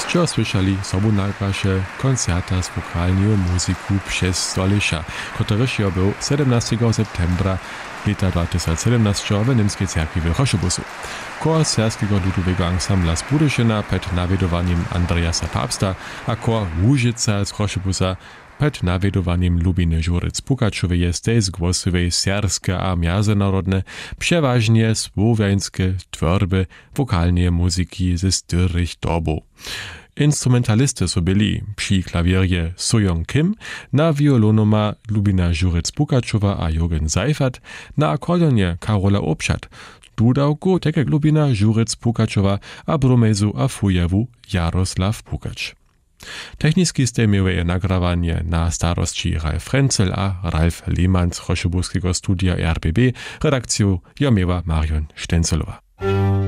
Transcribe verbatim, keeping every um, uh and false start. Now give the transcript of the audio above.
čo słyszeli sobu najpraše koncerta z wokalnego muziku przez Stolysza, który się był siedemnastego septembra lata dwa tysiące siedemnaście w Niemskiej Cerkwi w Choszybusu. Chor Serskiego ludowego ansambla z Budyszyna pod nawiedowaniem Andreasa Papsta, a chor Łużyca z Choszybusa pod nawiedowaniem Lubiny Żuryc-Pukaczowej jest też głosowej serskie a międzynarodne, przeważnie słowiańskie tworby wokalnej muzyki ze styrych dobów. Instrumentalisty so byli przy klawierje Sojong Kim, na violonoma Lubina Żuryc-Pukaczowa a Jürgen Seifert, na akordeonie Karola Obszat, dudałku tak jak Lubina Żuryc-Pukaczowa a brumezu a fujewu Jarosław Pukacz. Techniski ste miały nagrawanie na starości Ralf Frenzel a Ralf Lehmann z Choszybuskiego studia R B B, redakcję ja miała Marion Štencelová.